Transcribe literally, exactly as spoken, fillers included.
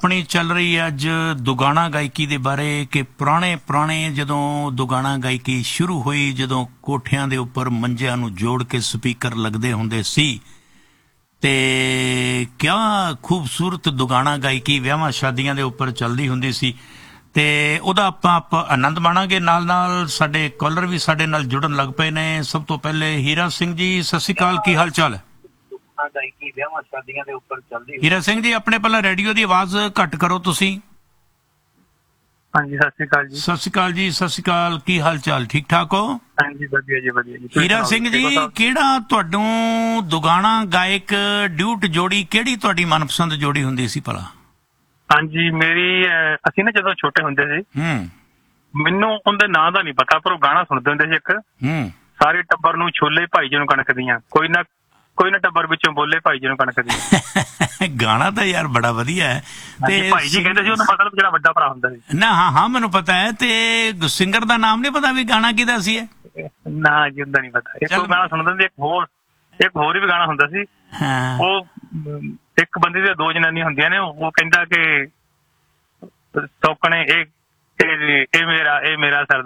ਆਪਣੀ ਚੱਲ ਰਹੀ ਹੈ ਅੱਜ ਦੁਗਾਣਾ ਗਾਇਕੀ ਦੇ ਬਾਰੇ ਕਿ ਪੁਰਾਣੇ ਪੁਰਾਣੇ ਜਦੋਂ ਦੁਗਾਣਾ ਗਾਇਕੀ ਸ਼ੁਰੂ ਹੋਈ, ਜਦੋਂ ਕੋਠਿਆਂ ਦੇ ਉੱਪਰ ਮੰਜਿਆਂ ਨੂੰ ਜੋੜ ਕੇ ਸਪੀਕਰ ਲੱਗਦੇ ਹੁੰਦੇ ਸੀ ਤੇ ਕਿਆ ਖੂਬਸੂਰਤ ਦੁਗਾਣਾ ਗਾਇਕੀ ਵਿਆਹਾਂ ਸ਼ਾਦੀਆਂ ਦੇ ਉੱਪਰ ਚੱਲਦੀ ਹੁੰਦੀ ਸੀ ਤੇ ਉਹਦਾ ਆਪਾਂ ਆਪਾਂ ਆਨੰਦ ਮਾਣਾਂਗੇ। ਨਾਲ ਨਾਲ ਸਾਡੇ ਕਾਲਰ ਵੀ ਸਾਡੇ ਨਾਲ ਜੁੜਨ ਲੱਗ ਪਏ ਨੇ। ਸਭ ਤੋਂ ਪਹਿਲੇ ਹੀਰਾ ਸਿੰਘ ਜੀ, ਸਤਿ ਸ਼੍ਰੀ ਅਕਾਲ, ਕੀ ਹਾਲ ਚਾਲ ਹੈ? ਗਾਇਕੀ ਵਿਆਹਾਂ ਸ਼ਾਦੀਆਂ ਦੇ ਉੱਪਰ ਚੱਲਦੀ। ਹੀਰਾ ਸਿੰਘ ਜੀ, ਆਪਣੇ ਪਹਿਲਾਂ ਰੇਡੀਓ ਦੀ ਆਵਾਜ਼ ਘੱਟ ਕਰੋ ਤੁਸੀਂ। ਹਾਂਜੀ, ਸਤਿ ਸ਼੍ਰੀ ਅਕਾਲ ਜੀ। ਸਤਿ ਸ਼੍ਰੀ ਅਕਾਲ ਜੀ, ਸਤਿ ਸ਼੍ਰੀ ਅਕਾਲ, ਕੀ ਹਾਲ ਚਾਲ? ਠੀਕ ਠਾਕ ਹੋ? ਹਾਂਜੀ, ਵਧੀਆ ਜੀ, ਵਧੀਆ ਜੀ। ਹੀਰਾ ਸਿੰਘ ਜੀ, ਕਿਹੜਾ ਤੁਹਾਨੂੰ ਦੁਗਾਣਾ ਗਾਇਕ ਡਿਊਟ ਜੋੜੀ ਕਿਹੜੀ ਤੁਹਾਡੀ ਮਨਪਸੰਦ ਜੋੜੀ ਹੁੰਦੀ ਸੀ ਭਲਾ? ਹਾਂਜੀ, ਮੇਰੀ ਅਸੀਂ ਨਾ ਜਦੋਂ ਛੋਟੇ ਹੁੰਦੇ ਸੀ, ਹੂੰ, ਮੈਨੂੰ ਉਹਦੇ ਨਾਂ ਦਾ ਨਹੀਂ ਪਤਾ, ਪਰ ਉਹ ਗਾਣਾ ਸੁਣਦੇ ਹੁੰਦੇ ਸੀ ਇੱਕ, ਹੂੰ, ਸਾਰੇ ਟੱਬਰ ਨੂੰ ਛੋਲੇ ਭਾਈ ਜੀ ਨੂੰ ਕਣਕ ਦੀਆਂ, ਕੋਈ ਨਾ ਕੋਈ ਨਾ ਟੱਬਰ ਵਿੱਚੋਂ ਬੋਲੇ ਭਾਈ ਜੀ ਨੂੰ ਕਣਕ ਦੀਆਂ। ਗਾਣਾ ਤਾਂ ਯਾਰ ਬੜਾ ਵਧੀਆ ਹੈ। ਤੇ ਭਾਈ ਜੀ ਕਹਿੰਦੇ ਸੀ ਉਹਨੂੰ, ਮਤਲਬ ਜਿਹੜਾ ਵੱਡਾ ਭਰਾ ਹੁੰਦਾ ਸੀ ਨਾ। ਹਾਂ ਹਾਂ, ਮੈਨੂੰ ਪਤਾ ਹੈ। ਤੇ ਸਿੰਗਰ ਦਾ ਨਾਮ ਨਹੀਂ ਪਤਾ ਵੀ ਗਾਣਾ ਕਿਹਦਾ ਸੀ? ਨਾ ਜੀ, ਉਹਦਾ ਨਹੀਂ ਪਤਾ। ਇੱਕ ਉਹ ਗਾਣਾ ਸੁਣਦੇ ਹੁੰਦੇ, ਇੱਕ ਹੋਰ ਇੱਕ ਹੋਰ ਵੀ ਗਾਣਾ ਹੁੰਦਾ ਸੀ। ਉਹ ਇੱਕ ਬੰਦੇ ਦੀਆਂ ਦੋ ਜਨਾਨੀਆਂ ਹੁੰਦੀਆਂ ਨੇ, ਉਹ ਕਹਿੰਦਾ ਕਿ ਸੌਕਣੇ ਇਹ ਇਹ ਮੇਰਾ ਇਹ ਮੇਰਾ ਸਰ